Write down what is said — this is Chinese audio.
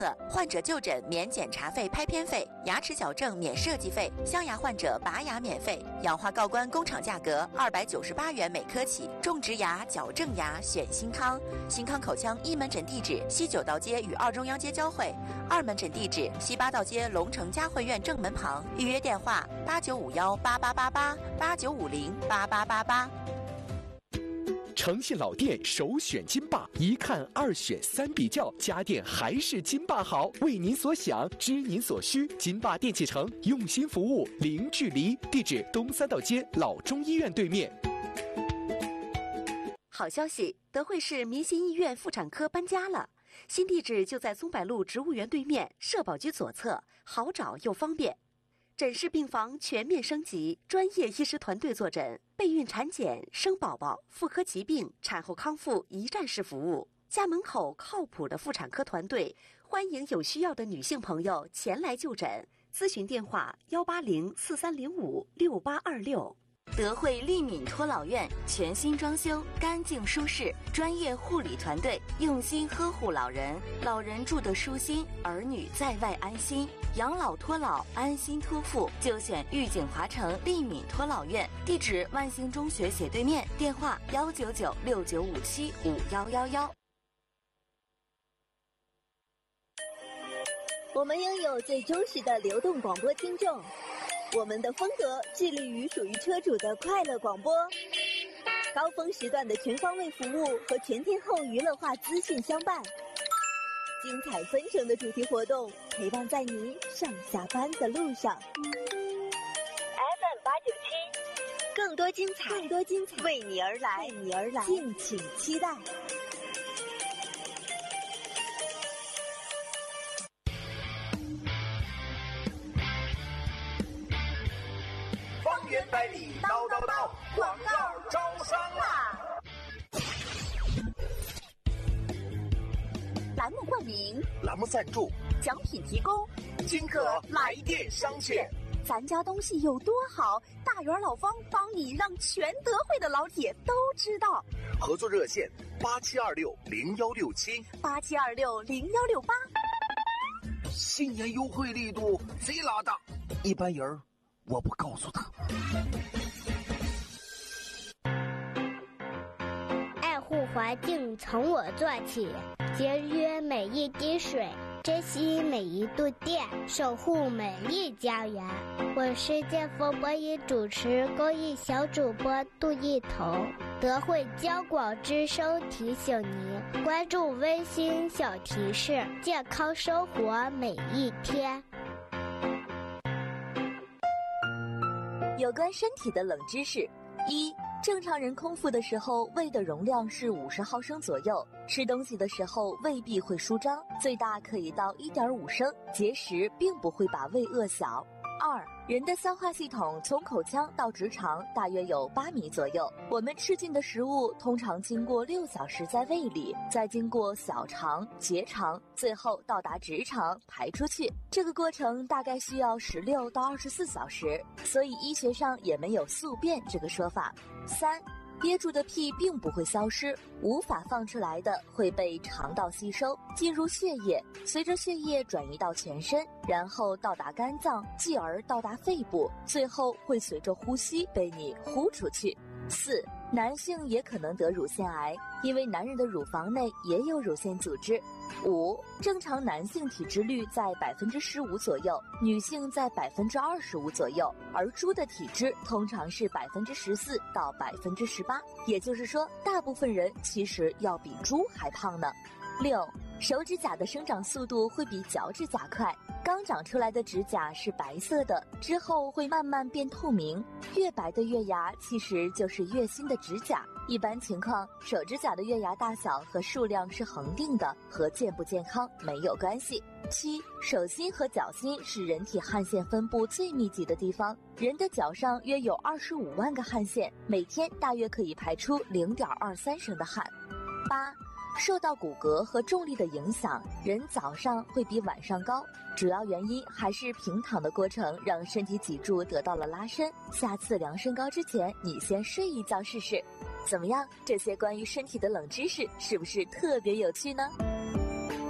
患者就诊免检查费、拍片费，牙齿矫正免设计费，镶牙患者拔牙免费，氧化锆冠工厂价格298元每颗起。种植牙、矫正牙选新康，新康口腔一门诊地址西9道街与2中央街交汇，二门诊地址西8道街龙城嘉汇苑正门旁，预约电话8951888889508888。 诚信老店首选金霸，一看二选三比较，家电还是金霸好。为您所想，知您所需，金霸电器城用心服务，零距离。地址东3道街老中医院对面。 好消息，德惠市民心医院妇产科搬家了，新地址就在松柏路植物园对面，社保局左侧，好找又方便。诊室病房全面升级，专业医师团队坐诊，备孕产检、生宝宝、妇科疾病、产后康复一站式服务。家门口靠谱的妇产科团队，欢迎有需要的女性朋友前来就诊。咨询电话18043056826。 德惠利敏托老院全新装修，干净舒适，专业护理团队用心呵护老人，老人住得舒心，儿女在外安心。养老托老，安心托付，就选玉景华城利敏托老院。地址万兴中学斜对面，电话19969575111。 我们拥有最忠实的流动广播听众，我们的风格致力于属于车主的快乐广播，高峰时段的全方位服务和全天候娱乐化资讯相伴，精彩纷呈的主题活动陪伴在你上下班的路上。FM897，更多精彩为你而来，敬请期待。 方圆百里叨叨叨，广告招商啦！ 栏目冠名， 栏目赞助， 奖品提供， 金客来电商选。 咱家东西有多好，大元老方帮你让全德惠的老铁都知道。 合作热线87260167，87260168。新年优惠力度贼拉大，一般人我不告诉他。 爱护环境从我做起，节约每一滴水，珍惜每一度电，守护美丽家园。我是剑锋播音主持公益小主播杜一彤。德惠交广之声提醒您关注温馨小提示，健康生活每一天。 有关身体的冷知识：一、正常人空腹的时候，胃的容量是50毫升左右，吃东西的时候胃壁会舒张，最大可以到1.5升，节食并不会把胃饿小。二、人的消化系统从口腔到直肠大约有8米左右，我们吃进的食物通常经过6小时在胃里，再经过小肠、结肠，最后到达直肠排出去，这个过程大概需要16到24小时，所以医学上也没有宿便这个说法。三、憋住的屁并不会消失，无法放出来的会被肠道吸收，进入血液，随着血液转移到全身，然后到达肝脏，继而到达肺部，最后会随着呼吸被你呼出去。四、男性也可能得乳腺癌，因为男人的乳房内也有乳腺组织。五、正常男性体脂率在15%左右，女性在25%左右，而猪的体脂通常是14%到18%，也就是说，大部分人其实要比猪还胖呢。六、手指甲的生长速度会比脚趾甲快，刚长出来的指甲是白色的，之后会慢慢变透明，越白的月牙其实就是越新的指甲。一般情况，手指甲的月牙大小和数量是恒定的，和健不健康没有关系。七、手心和脚心是人体汗腺分布最密集的地方，人的脚上约有25万个汗腺，每天大约可以排出0.23升的汗。八、受到骨骼和重力的影响，人早上会比晚上高，主要原因还是平躺的过程让身体脊柱得到了拉伸。下次量身高之前，你先睡一觉试试。怎么样？这些关于身体的冷知识是不是特别有趣呢？